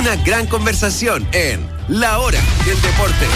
Una gran conversación en La Hora del Deporte.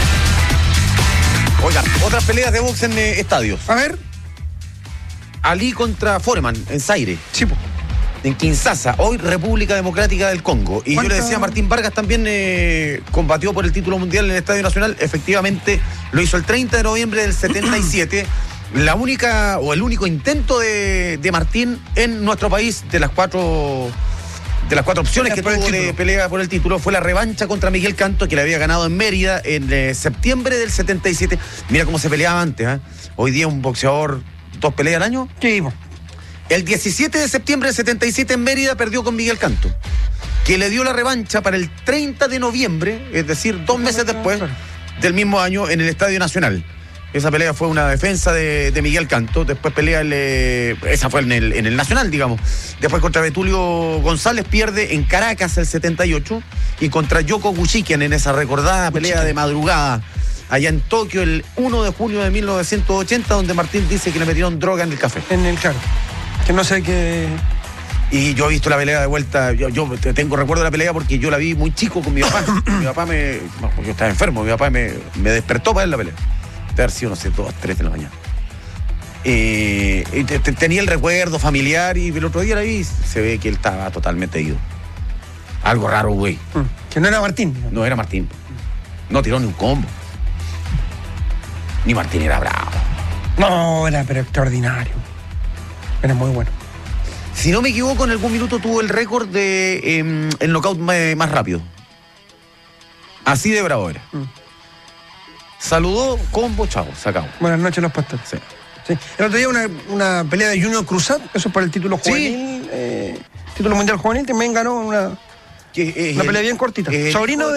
Oigan, otras peleas de box en estadios. A ver. Ali contra Foreman en Zaire. Sí, po. En Kinshasa, hoy República Democrática del Congo. Y yo le decía, Martín Vargas también combatió por el título mundial en el Estadio Nacional. Efectivamente, lo hizo el 30 de noviembre del 77. La única o el único intento de Martín en nuestro país de las cuatro opciones que tuvo de pelea por el título fue la revancha contra Miguel Canto, que le había ganado en Mérida en septiembre del 77. Mira cómo se peleaba antes, ¿eh? Hoy día un boxeador, 2 peleas al año. Sí, po. El 17 de septiembre del 77 en Mérida perdió con Miguel Canto, que le dio la revancha para el 30 de noviembre, es decir, 2 meses después del mismo año en el Estadio Nacional. Esa pelea fue una defensa de Miguel Canto. Después pelea esa fue en el Nacional, digamos. Después contra Betulio González pierde en Caracas el 78 y contra Yoko Guchikian en esa recordada pelea de madrugada allá en Tokio el 1 de junio de 1980, donde Martín dice que le metieron droga en el café. Claro. Que no sé qué. Y yo he visto la pelea de vuelta. Yo tengo recuerdo de la pelea porque yo la vi muy chico con mi papá. Mi papá yo estaba enfermo. Mi papá me despertó para ver la pelea. De haber sido, no sé, 2, 3 de la mañana. Y tenía el recuerdo familiar y el otro día la vi, se ve que él estaba totalmente ido. Algo raro, güey. Que no era Martín. No era Martín. No tiró ni un combo. Ni Martín era bravo. No, era pero extraordinario. Era muy bueno. Si no me equivoco, en algún minuto tuvo el récord de el knockout más rápido. Así de bravo era. Saludó, combo, chavo, se acabó. Buenas noches, los pastores. Sí. Sí. El otro día una pelea de Junior Cruzat, eso es por el título juvenil, título mundial juvenil, también ganó una pelea bien cortita. Sobrino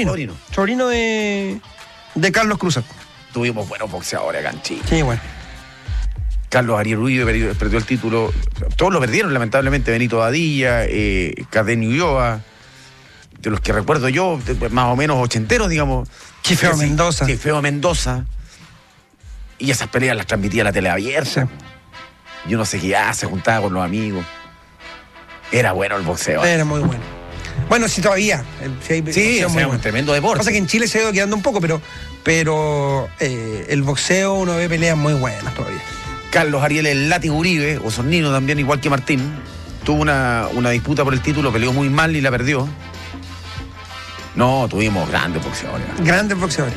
de Carlos Cruzat. Tuvimos buenos boxeadores acá en Chile. Sí, bueno. Carlos Ariel Uribe perdió el título. Todos lo perdieron, lamentablemente. Benito Badilla, Cardenio Ulloa, de los que recuerdo yo, más o menos ochenteros, digamos. Chifeo Mendoza. Y esas peleas las transmitía la tele abierta. Sí. Yo no sé qué se juntaba con los amigos. Era bueno el boxeo. Era muy bueno. Bueno, sí, todavía. Sí, es un tremendo deporte. Pasa que en Chile se ha ido quedando un poco, pero el boxeo uno ve peleas muy buenas todavía. Carlos Ariel el Látigo Uribe, Osornino también, igual que Martín, tuvo una disputa por el título, peleó muy mal y la perdió. No, tuvimos grandes boxeadores. Grandes boxeadores.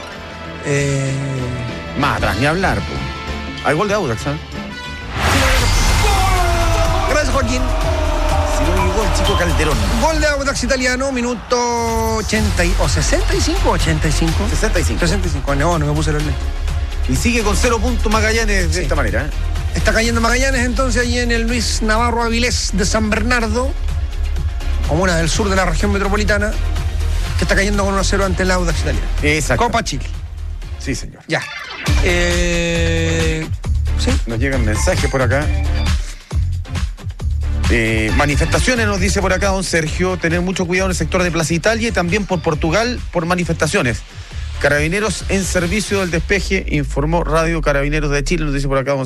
Más atrás, ni hablar, pues. Hay gol de Audax, ¿sabes? Gracias, Joaquín. Si no llegó el chico Calderón. Gol de Audax italiano, minuto 80 o 65 o 85. 65. No me puse los lentes. Y sigue con 0 puntos Magallanes de esta manera, ¿eh? Está cayendo Magallanes entonces allí en el Luis Navarro Avilés de San Bernardo, comuna del sur de la región metropolitana, que está cayendo con 1-0 ante el Audax italiano. Exacto. Copa Chile. Sí, señor. Ya. ¿Sí? Nos llegan mensajes por acá. Manifestaciones, nos dice por acá don Sergio, tener mucho cuidado en el sector de Plaza Italia y también por Portugal por manifestaciones. Carabineros en servicio del despeje, informó Radio Carabineros de Chile, nos dice por acá don